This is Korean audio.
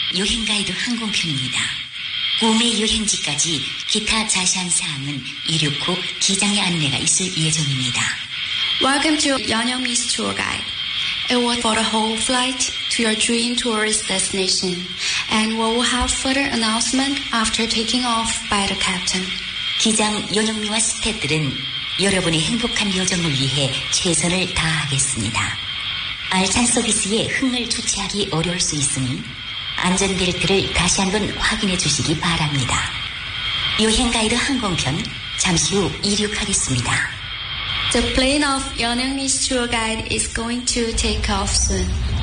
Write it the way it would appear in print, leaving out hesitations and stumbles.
여행가이드 항공편입니다. 구매 여행지까지 기타 자세한 사항은 이륙 후 기장의 안내가 있을 예정입니다. Welcome to Yeonyoungmi's tour guide. It was for the whole flight to your dream tourist destination, and we will have further announcement after taking off by the captain. 기장 연영미와 스태프들은 여러분의 행복한 여정을 위해 최선을 다하겠습니다. 알찬 서비스에 흥을 주체하기 어려울 수 있으니 안전벨트를 다시 한번 확인해 주시기 바랍니다. 여행 가이드 항공편 잠시 후 이륙하겠습니다. The plane of Yeonyoungmi's tour guide is going to take off soon.